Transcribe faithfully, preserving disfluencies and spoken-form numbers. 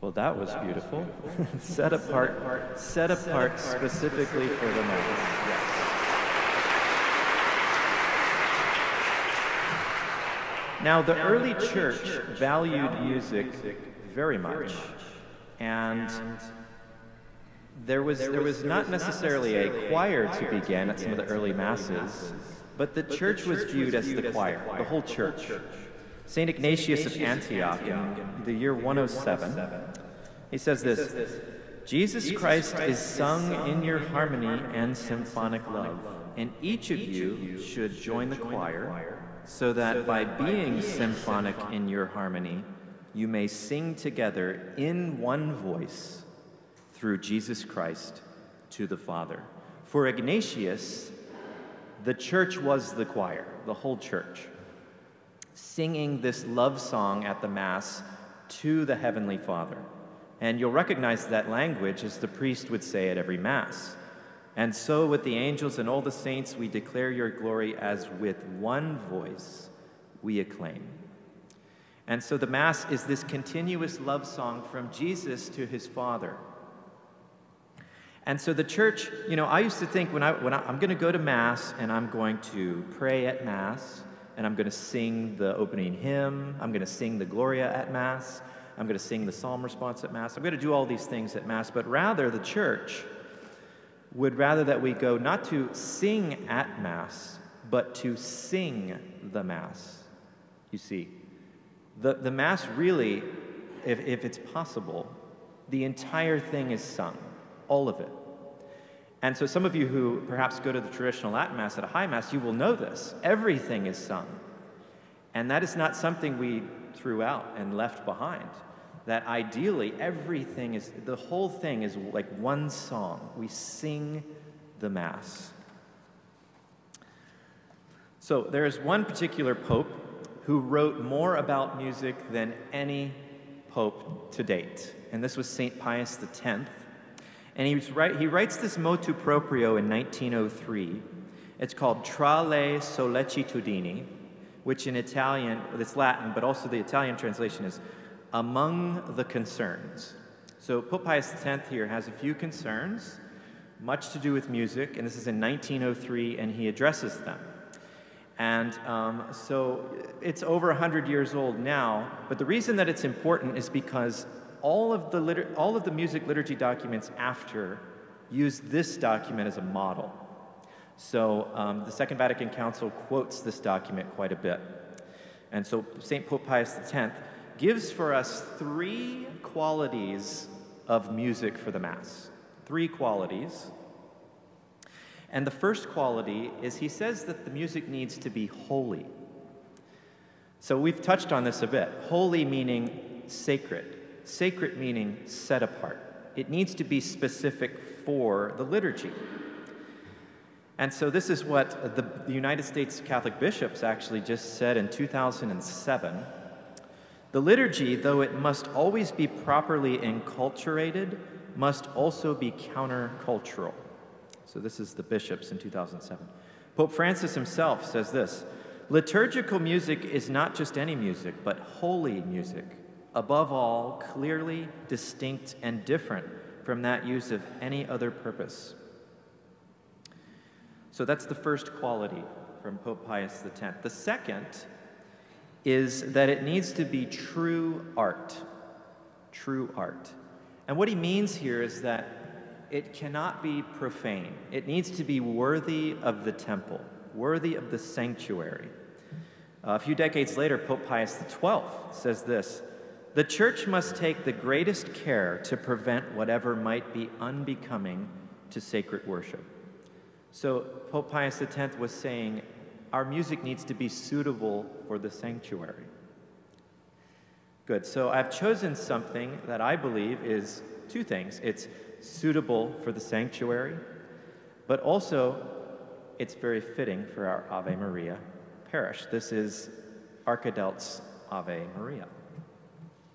Well, that was beautiful. Set apart, set apart specifically for the Mass. Yes. Now, the early church valued music very much, and there was there was not necessarily a choir to begin at some of the early masses, but the church was viewed as the choir, the whole church. Saint Ignatius of Antioch, in the year one oh seven, he says this: Jesus Christ is sung in your harmony and symphonic love, and each of you should join the choir, so that by being symphonic in your harmony, you may sing together in one voice through Jesus Christ to the Father. For Ignatius, the church was the choir, the whole church, singing this love song at the Mass to the Heavenly Father. And you'll recognize that language as the priest would say at every Mass. And so with the angels and all the saints, we declare your glory as with one voice we acclaim. And so the Mass is this continuous love song from Jesus to his Father. And so the church, you know, I used to think when, I, when I, I'm going to go to Mass and I'm going to pray at Mass, and I'm going to sing the opening hymn, I'm going to sing the Gloria at Mass, I'm going to sing the psalm response at Mass, I'm going to do all these things at Mass, but rather the church would rather that we go not to sing at Mass, but to sing the Mass. You see, the, the Mass really, if, if it's possible, the entire thing is sung, all of it. And so some of you who perhaps go to the traditional Latin Mass at a high Mass, you will know this. Everything is sung. And that is not something we threw out and left behind. That ideally, everything is, the whole thing is like one song. We sing the Mass. So there is one particular pope who wrote more about music than any pope to date. And this was Saint Pius the tenth. And he, was right, he writes this motu proprio in nineteen oh three. It's called Tra le sollecitudini, which in Italian, it's Latin, but also the Italian translation is among the concerns. So Pope Pius the tenth here has a few concerns, much to do with music, and this is in nineteen oh three, and he addresses them. And um, so it's over one hundred years old now, but the reason that it's important is because all of the, liter all of the music liturgy documents after use this document as a model. So um, the Second Vatican Council quotes this document quite a bit. And so Saint Pope Pius the tenth gives for us three qualities of music for the Mass. Three qualities. And the first quality is he says that the music needs to be holy. So we've touched on this a bit. Holy meaning sacred. Sacred meaning set apart. It needs to be specific for the liturgy. And so this is what the, the United States Catholic bishops actually just said in two thousand seven. The liturgy, though it must always be properly enculturated, must also be countercultural. So this is the bishops in two thousand seven. Pope Francis himself says this: liturgical music is not just any music, but holy music. Above all, clearly distinct and different from that used of any other purpose. So that's the first quality from Pope Pius the tenth. The second is that it needs to be true art. True art. And what he means here is that it cannot be profane. It needs to be worthy of the temple, worthy of the sanctuary. Uh, a few decades later, Pope Pius the twelfth says this: the Church must take the greatest care to prevent whatever might be unbecoming to sacred worship. So Pope Pius the tenth was saying our music needs to be suitable for the sanctuary. Good, so I've chosen something that I believe is two things. It's suitable for the sanctuary, but also it's very fitting for our Ave Maria parish. This is Arkadelt's Ave Maria.